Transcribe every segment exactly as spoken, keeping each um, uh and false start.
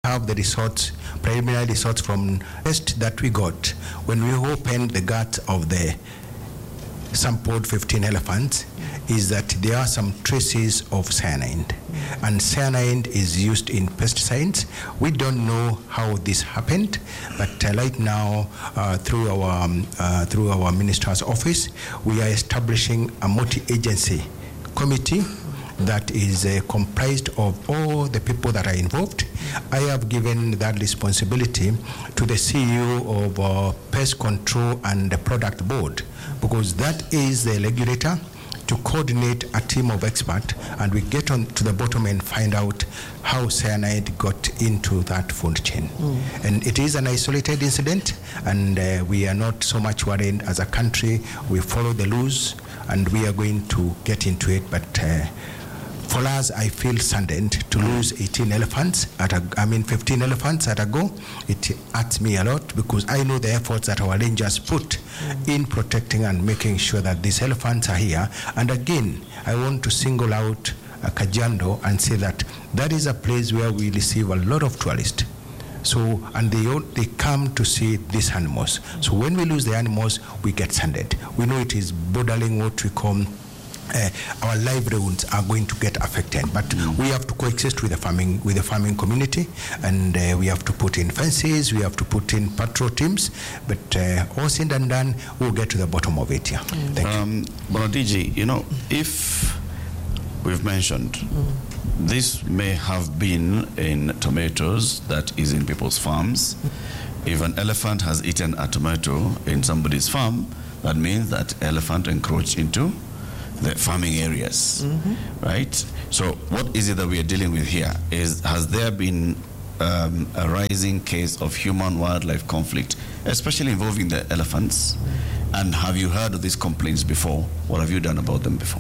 have the results, preliminary results from test that we got when we opened the gut of the sampled fifteen elephants, is that there are some traces of cyanide. And cyanide is used in pesticides. We don't know how this happened, but uh, right now, uh, through our um, uh, through our minister's office, we are establishing a multi-agency committee that is uh, comprised of all the people that are involved. I have given that responsibility to the C E O of uh, Pest Control and the Product Board, because that is the regulator, to coordinate a team of experts, and we get on to the bottom and find out how cyanide got into that food chain. Mm. And it is an isolated incident, and uh, we are not so much worried as a country. We follow the rules, and we are going to get into it, but uh, for us, I feel saddened to lose eighteen elephants, at a, I mean fifteen elephants at a go. It hurts me a lot, because I know the efforts that our rangers put mm. in protecting and making sure that these elephants are here. And again, I want to single out uh, Kajiado and say that that is a place where we receive a lot of tourists. So, and they all, they come to see these animals. So when we lose the animals, we get saddened. We know it is bordering what we call Uh, our livelihoods are going to get affected, but mm. we have to coexist with the farming with the farming community, and uh, we have to put in fences, we have to put in patrol teams, but uh, all said and done, we'll get to the bottom of it here. Mm. Thank um, you. Bonodiji, you know, if we've mentioned mm. this may have been in tomatoes that is in people's farms. Mm. If an elephant has eaten a tomato in somebody's farm, that means that elephant encroached into the farming areas, mm-hmm. right? So what is it that we are dealing with here? Is has there been um, a rising case of human-wildlife conflict, especially involving the elephants? Mm-hmm. And have you heard of these complaints before? What have you done about them before?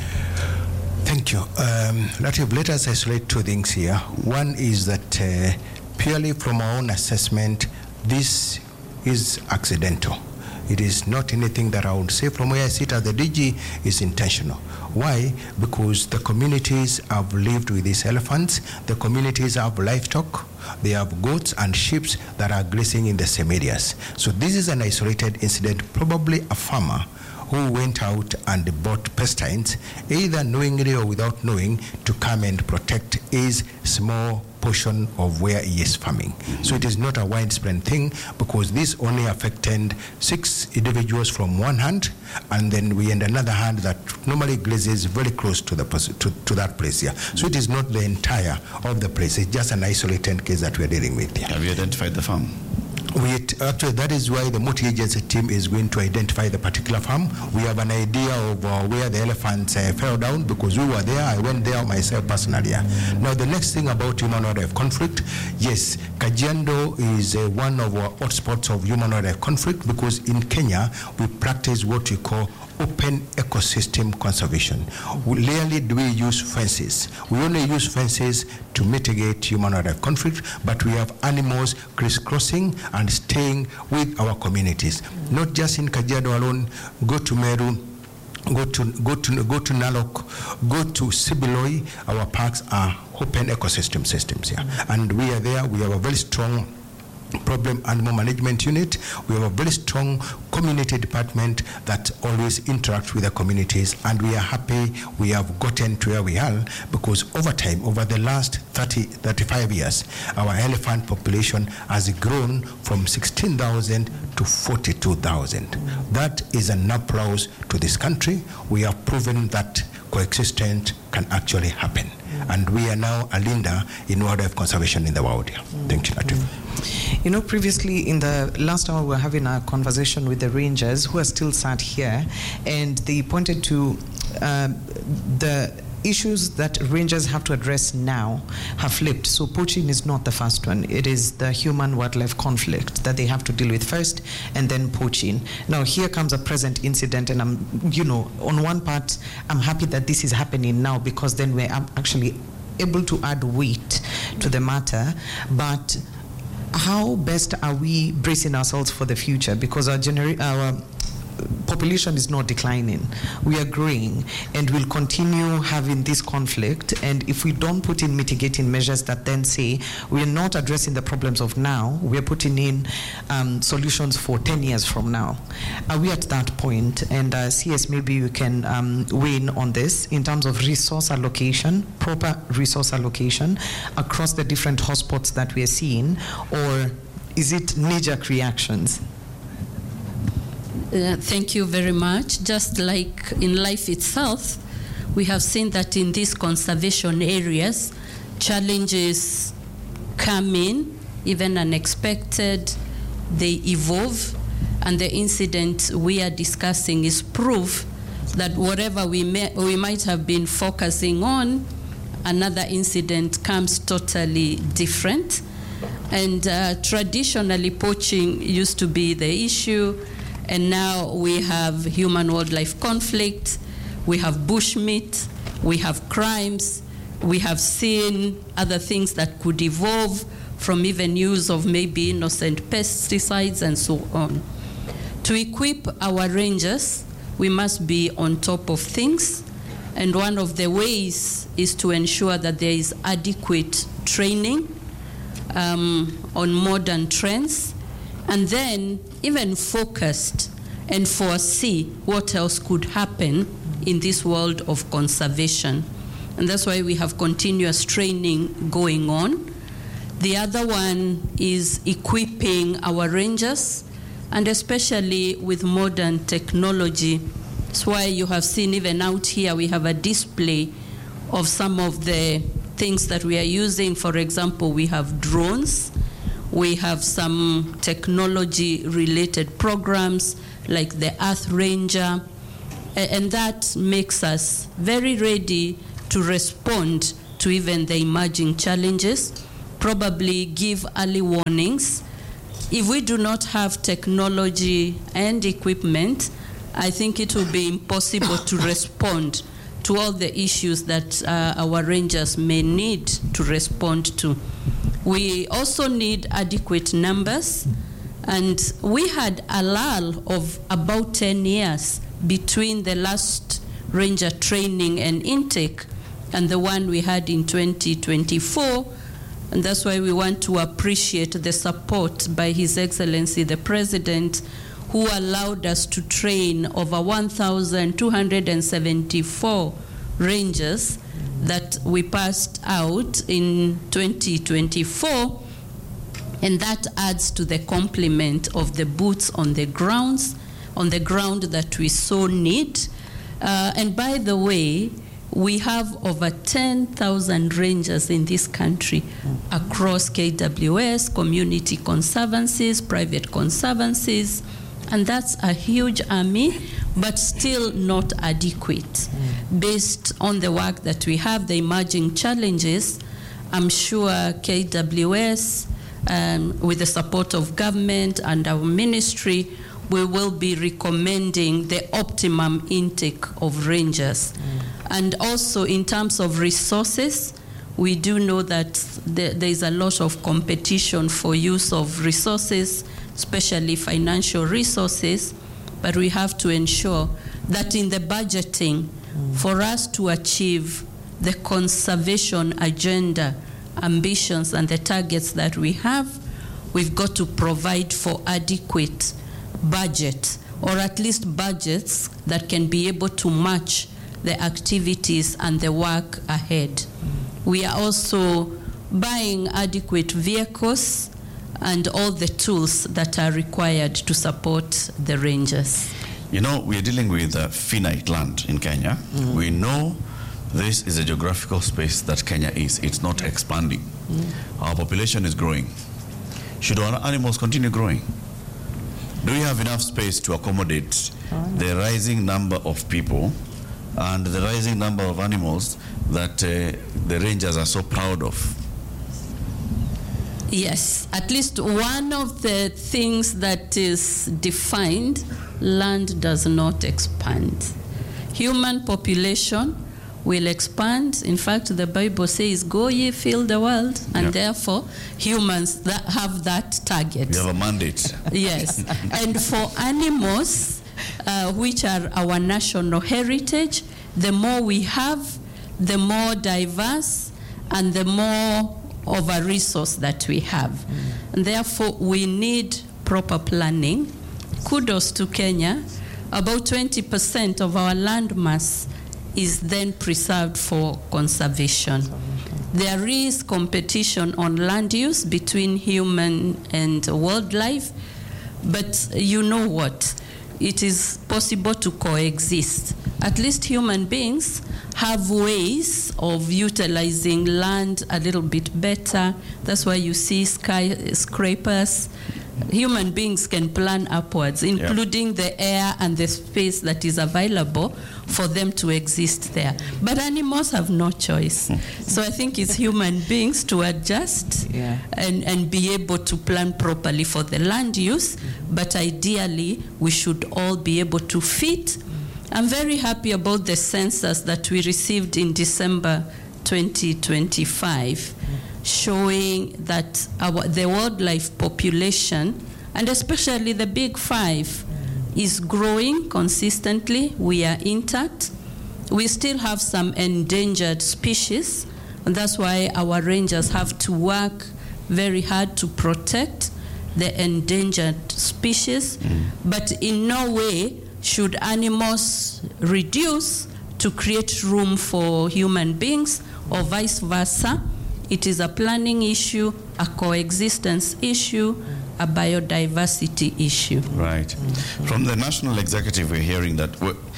Thank you. Um, let us isolate two things here. One is that uh, purely from our own assessment, this is accidental. It is not anything that I would say from where I sit as the D G is intentional. Why? Because the communities have lived with these elephants. The communities have livestock. They have goats and sheep that are grazing in the same areas. So this is an isolated incident, probably a farmer who went out and bought pesticides, either knowingly or without knowing, to come and protect his small portion of where he is farming. Mm-hmm. So it is not a widespread thing, because this only affected six individuals from one hand, and then we had another hand that normally grazes very close to the to, to that place here. Mm-hmm. So it is not the entire of the place. It's just an isolated case that we are dealing with here. Have you identified the farm? We, actually, that is why the multi-agency team is going to identify the particular farm. We have an idea of uh, where the elephants uh, fell down, because we were there. I went there myself personally. Now, the next thing about human-wildlife conflict, yes, Kajiado is uh, one of our hotspots of human-wildlife conflict, because in Kenya, we practice what we call open ecosystem conservation. We rarely do we use fences. We only use fences to mitigate human-wildlife conflict, but we have animals crisscrossing and staying with our communities. Mm. Not just in Kajiado alone. Go to Meru, go to go to go to Nalok, go to Sibiloi. Our parks are open ecosystem systems here, mm. and we are there. We have a very strong problem animal management unit. We have a very strong community department that always interacts with the communities, and we are happy we have gotten to where we are, because over time, over the last thirty, thirty-five years, our elephant population has grown from sixteen thousand to forty-two thousand. That is an applause to this country. We have proven that coexistence can actually happen. Mm. And we are now a leader in wildlife conservation in the world. Mm. Thank you, Latif. Mm. You know, previously in the last hour, we were having a conversation with the rangers who are still sat here, and they pointed to uh, the issues that rangers have to address now have flipped. So poaching is not the first one. It is the human-wildlife conflict that they have to deal with first, and then poaching. Now, here comes a present incident, and I'm, you know, on one part, I'm happy that this is happening now, because then we're actually able to add weight to the matter. But how best are we bracing ourselves for the future? Because our genera- our population is not declining. We are growing, and we'll continue having this conflict. And if we don't put in mitigating measures that then say we are not addressing the problems of now, we are putting in um, solutions for ten years from now. Are we at that point? And uh, C S, maybe you can um, weigh in on this in terms of resource allocation, proper resource allocation across the different hotspots that we are seeing, or is it knee-jerk reactions? Uh, thank you very much. Just like in life itself, we have seen that in these conservation areas, challenges come in, even unexpected, they evolve, and the incident we are discussing is proof that whatever we, may, we might have been focusing on, another incident comes totally different. And uh, traditionally, poaching used to be the issue. And now we have human-wildlife conflict, we have bushmeat, we have crimes, we have seen other things that could evolve from even use of maybe innocent pesticides and so on. To equip our rangers, we must be on top of things, and one of the ways is to ensure that there is adequate training um, on modern trends, and then even focused and foresee what else could happen in this world of conservation. And that's why we have continuous training going on. The other one is equipping our rangers, and especially with modern technology. That's why you have seen even out here we have a display of some of the things that we are using. For example, we have drones. We have some technology-related programs like the Earth Ranger, and that makes us very ready to respond to even the emerging challenges, probably give early warnings. If we do not have technology and equipment, I think it will be impossible to respond to all the issues that uh, our rangers may need to respond to. We also need adequate numbers, and we had a lull of about ten years between the last ranger training and intake and the one we had in twenty twenty-four, and that's why we want to appreciate the support by His Excellency the President, who allowed us to train over one thousand two hundred seventy-four rangers that we passed out in twenty twenty-four, and that adds to the complement of the boots on the grounds, on the ground that we so need. Uh, and by the way, we have over ten thousand rangers in this country across K W S, community conservancies, private conservancies, and that's a huge army, but still not adequate. Mm. Based on the work that we have, the emerging challenges, I'm sure K W S, um, with the support of government and our ministry, we will be recommending the optimum intake of rangers. Mm. And also in terms of resources, we do know that there, there is a lot of competition for use of resources, especially financial resources, but we have to ensure that in the budgeting, mm. for us to achieve the conservation agenda, ambitions, and the targets that we have, we've got to provide for adequate budget, or at least budgets that can be able to match the activities and the work ahead. Mm. We are also buying adequate vehicles and all the tools that are required to support the rangers. You know, we are dealing with uh, finite land in Kenya. Mm. We know this is a geographical space that Kenya is. It's not expanding. Mm. Our population is growing. Should our animals continue growing? Do we have enough space to accommodate oh, no. the rising number of people and the rising number of animals that uh, the rangers are so proud of? Yes, at least one of the things that is defined, land does not expand. Human population will expand. In fact, the Bible says, go ye fill the world, and yeah. therefore humans that have that target. We have a mandate. Yes, and for animals, uh, which are our national heritage. The more we have, the more diverse and the more of a resource that we have. Mm. And therefore, we need proper planning. Kudos to Kenya. About twenty percent of our land mass is then preserved for conservation. There is competition on land use between human and wildlife, but you know what? It is possible to coexist. At least human beings have ways of utilizing land a little bit better. That's why you see skyscrapers. Human beings can plan upwards, including yep. the air and the space that is available for them to exist there. But animals have no choice. So I think it's human beings to adjust yeah. and, and be able to plan properly for the land use. But ideally, we should all be able to fit. I'm very happy about the census that we received in December twenty twenty-five. Showing that our, the wildlife population, and especially the big five, is growing consistently. We are intact. We still have some endangered species, and that's why our rangers have to work very hard to protect the endangered species. Mm. But in no way should animals reduce to create room for human beings, or vice versa. It is a planning issue, a coexistence issue, a biodiversity issue. Right. Mm-hmm. From the national executive, we're hearing that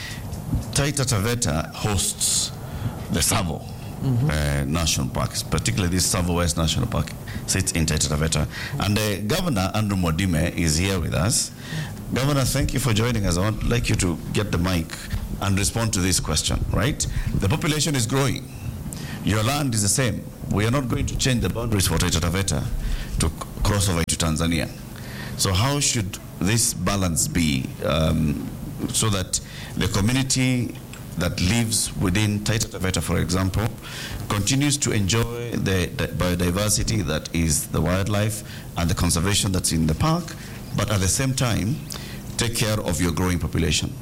Taita Taveta hosts the Tsavo mm-hmm. uh, National Park, particularly this Tsavo West National Park sits in Taita Taveta. And uh, Governor Andrew Modime is here with us. Governor, thank you for joining us. I would like you to get the mic and respond to this question, right? The population is growing. Your land is the same. We are not going to change the boundaries for Taita Taveta to cross over to Tanzania. So how should this balance be um, so that the community that lives within Taita Taveta, for example, continues to enjoy the, the biodiversity that is the wildlife and the conservation that's in the park, but at the same time, take care of your growing population?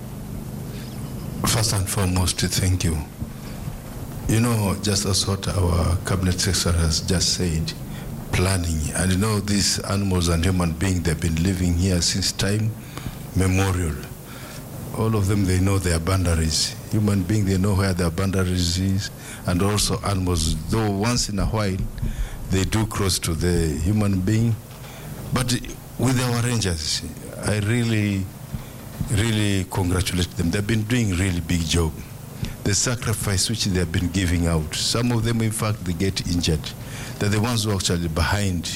First and foremost, thank you. You know, just as what our cabinet secretary has just said, planning. And you know, these animals and human beings, they've been living here since time memorial. All of them, they know their boundaries. Human beings, they know where their boundaries is. And also animals, though once in a while, they do cross to the human being. But with our rangers, I really, really congratulate them. They've been doing a really big job. The sacrifice which they have been giving out. Some of them, in fact, they get injured. They're the ones who are actually behind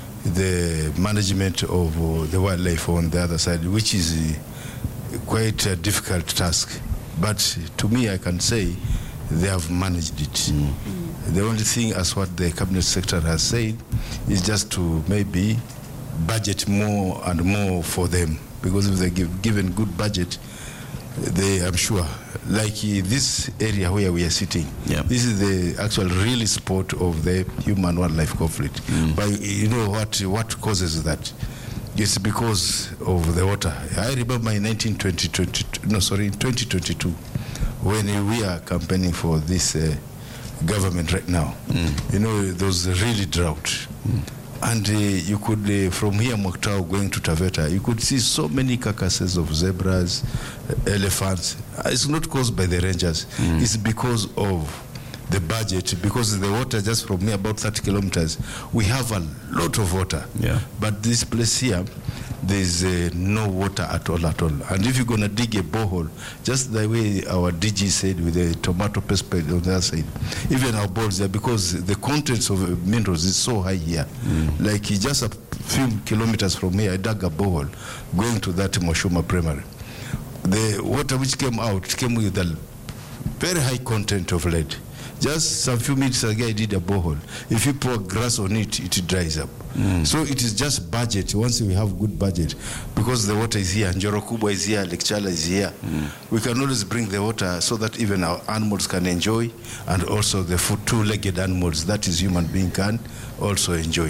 the management of uh, the wildlife on the other side, which is uh, quite a difficult task. But to me, I can say they have managed it. Mm. Mm. The only thing, as what the cabinet secretary has said, is just to maybe budget more and more for them. Because if they give given good budget, they, I'm sure, like uh, this area where we are sitting, yep. this is the actual real spot of the human-wildlife conflict. Mm. But you know what, what causes that? It's because of the water. I remember in nineteen twenty, no, sorry, in twenty twenty-two, when we are campaigning for this uh, government right now, mm. you know, there was a really drought. Mm. And uh, you could, uh, from here, Mwaktao, going to Taveta, you could see so many carcasses of zebras, uh, elephants. Uh, it's not caused by the rangers. Mm. It's because of the budget, because the water just from here, about thirty kilometers, we have a lot of water. Yeah. But this place here, there's uh, no water at all, at all. And if you're going to dig a borehole, just the way our D G said with the tomato paste on the other side, even our boreholes there, because the contents of minerals is so high here. Mm. Like just a few kilometers from here, I dug a borehole going to that Moshuma Primary. The water which came out came with a very high content of lead. Just some few minutes ago, I did a borehole. If you pour grass on it, it dries up. Mm. So it is just budget. Once we have good budget, because the water is here, Njoro Kubwa is here, Lake Chala is here, mm. we can always bring the water so that even our animals can enjoy, and also the food two-legged animals, that is human being, can also enjoy.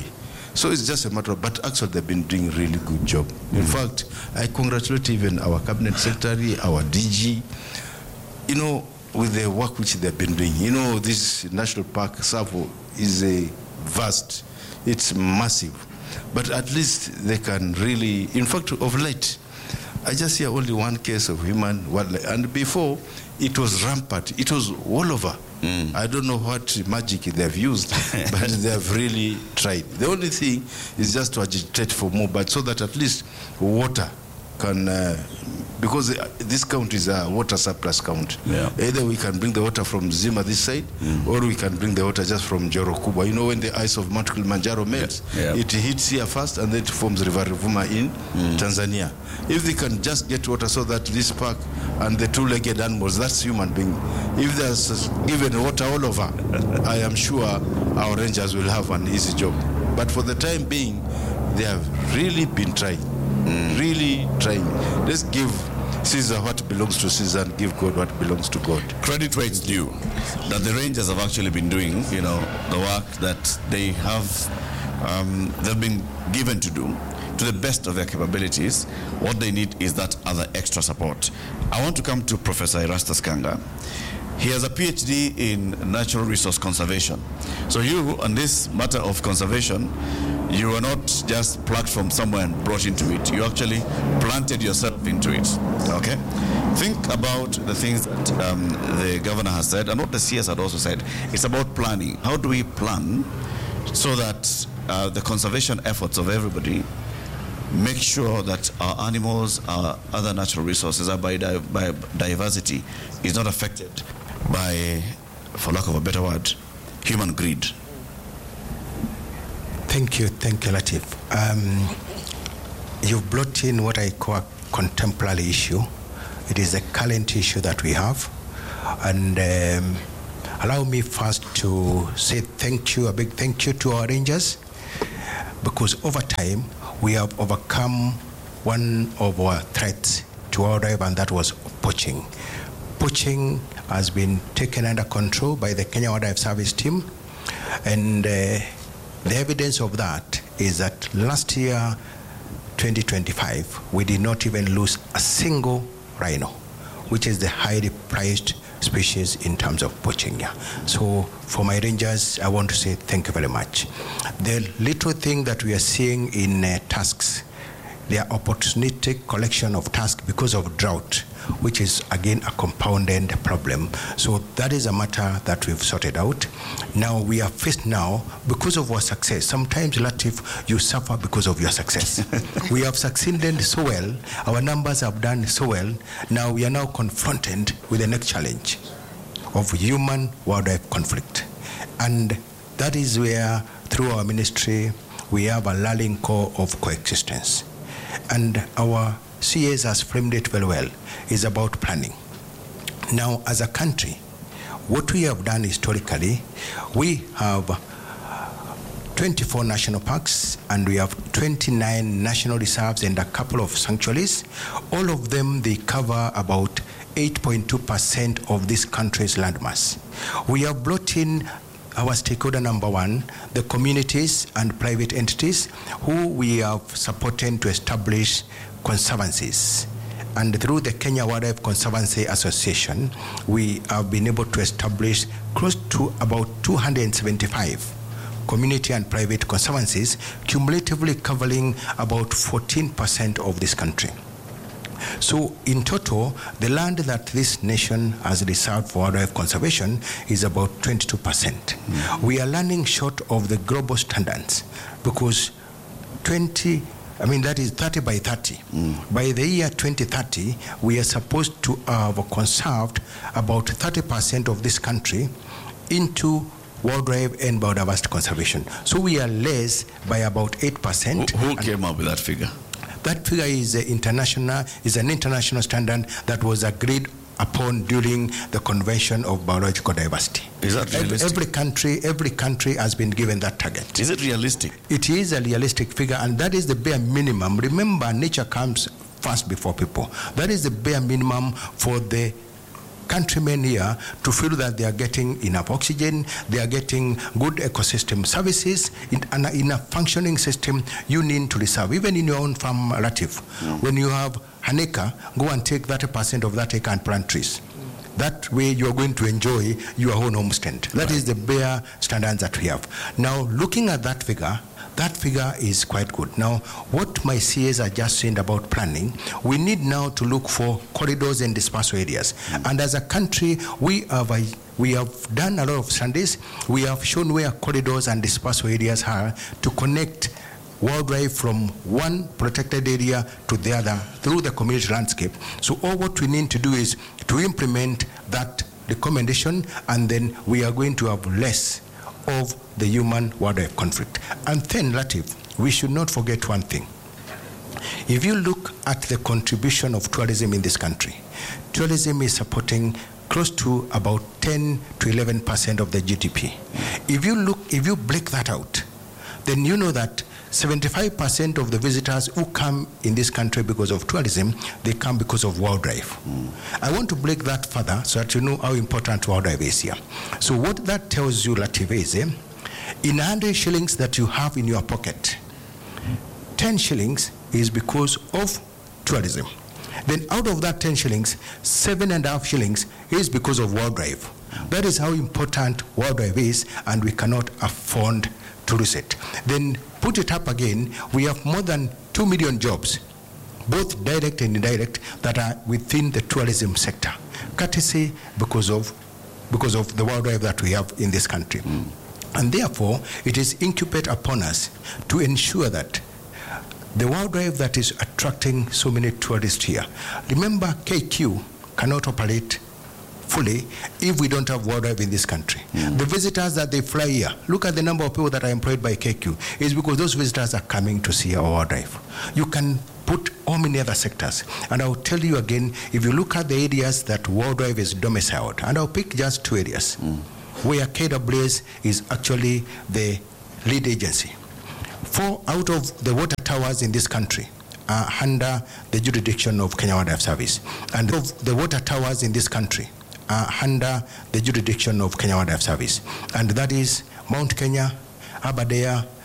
So it's just a matter of, but actually they've been doing a really good job. In fact, I congratulate even our cabinet secretary, our D G, you know, with the work which they've been doing. You know, this national park, Tsavo, is a vast, it's massive. But at least they can really, in fact, of late, I just hear only one case of human wildlife. And before, it was rampant. It was all over. Mm. I don't know what magic they've used, but they have really tried. The only thing is just to agitate for more, but so that at least water can, uh, because this count is a water surplus count. Yeah. Either we can bring the water from Zima this side, mm. or we can bring the water just from Joro Kubwa. You know, when the ice of Mount Kilimanjaro melts, yeah. Yeah. it hits here first and then it forms River Ruvuma in mm. Tanzania. If they can just get water so that this park and the two-legged animals, that's human being, if there's given water all over, I am sure our rangers will have an easy job. But for the time being, they have really been trying, mm. really trying. Let's give Caesar what belongs to Caesar and give God what belongs to God. Credit where it's due, that the Rangers have actually been doing, you know, the work that they have, um, they've been given to do to the best of their capabilities. What they need is that other extra support. I want to come to Professor Erastus Kanga. He has a PhD in natural resource conservation. So you, on this matter of conservation, you are not just plucked from somewhere and brought into it. You actually planted yourself into it, okay? Think about the things that um, the governor has said and what the C S had also said. It's about planning. How do we plan so that uh, the conservation efforts of everybody make sure that our animals, our other natural resources, our biodiversity is not affected by, for lack of a better word, human greed? Thank you, thank you, Latif. Um, you've brought in what I call a contemporary issue. It is a current issue that we have. And um, allow me first to say thank you, a big thank you to our rangers, because over time, we have overcome one of our threats to our life, and that was poaching. Poaching has been taken under control by the Kenya Wildlife Service team, and uh, the evidence of that is that last year, twenty twenty-five, we did not even lose a single rhino, which is the highly prized species in terms of poaching. Yeah. So for my rangers, I want to say thank you very much. The little thing that we are seeing in uh, tasks, they are opportunistic collection of tasks because of drought, which is again a compounded problem. So that is a matter that we've sorted out. Now we are faced now because of our success. Sometimes, Latif, you suffer because of your success. We have succeeded so well, our numbers have done so well, now we are now confronted with the next challenge of human-wildlife conflict. And that is where, through our ministry, we have a rallying call of coexistence. And our C S has framed it very well. It's about planning. Now, as a country, what we have done historically, we have twenty-four national parks, and we have twenty-nine national reserves and a couple of sanctuaries. All of them, they cover about eight point two percent of this country's landmass. We have brought in our stakeholder number one, the communities and private entities who we have supported to establish conservancies. And through the Kenya Wildlife Conservancy Association, we have been able to establish close to about two hundred seventy-five community and private conservancies, cumulatively covering about fourteen percent of this country. So in total, the land that this nation has reserved for wildlife conservation is about twenty-two percent. Mm. We are running short of the global standards because twenty, I mean that is thirty by thirty. Mm. By the year twenty thirty, we are supposed to have conserved about thirty percent of this country into wildlife and biodiversity conservation. So we are less by about eight percent. Who, who came up with that figure? That figure is a international is an international standard that was agreed upon during the Convention of Biological Diversity. Is that realistic? Every country, every country has been given that target. Is it realistic? It is a realistic figure, and that is the bare minimum. Remember, nature comes first before people. That is the bare minimum for the countrymen here to feel that they are getting enough oxygen, they are getting good ecosystem services, in, and in a functioning system, you need to reserve. Even in your own farm, Latif, mm. when you have an acre, go and take thirty percent of that acre and plant trees. Mm. That way you are going to enjoy your own homestead. That right. is the bare standards that we have. Now, looking at that figure, that figure is quite good. Now, what my C As are just saying about planning, we need now to look for corridors and dispersal areas. Mm. And as a country, we have, a, we have done a lot of studies. We have shown where corridors and dispersal areas are to connect wildlife from one protected area to the other through the community landscape. So all what we need to do is to implement that recommendation, and then we are going to have less of the human-wildlife conflict. And then, Latif, we should not forget one thing. If you look at the contribution of tourism in this country, tourism is supporting close to about ten to eleven percent of the G D P. If you look, if you break that out, then you know that seventy-five percent of the visitors who come in this country because of tourism, they come because of wildlife. Mm. I want to break that further so that you know how important wildlife is here. So what that tells you, Latif, is eh, in one hundred shillings that you have in your pocket, ten shillings is because of tourism. Then out of that ten shillings, seven and a half shillings is because of wildlife. That is how important wildlife is, and we cannot afford to lose it. Then put it up again, we have more than two million jobs, both direct and indirect, that are within the tourism sector, courtesy because of, because of the wildlife that we have in this country. Mm. And therefore, it is incumbent upon us to ensure that the wildlife that is attracting so many tourists here. Remember, K Q cannot operate fully if we don't have wildlife in this country. Mm. The visitors that they fly here, look at the number of people that are employed by K Q, is because those visitors are coming to see our wildlife. You can put how many other sectors. And I'll tell you again, if you look at the areas that wildlife is domiciled, and I'll pick just two areas, mm. where K W S is actually the lead agency. Four out of the water towers in this country are under the jurisdiction of Kenya Wildlife Service. And of the water towers in this country are under the jurisdiction of Kenya Wildlife Service. And that is Mount Kenya, Aberdare,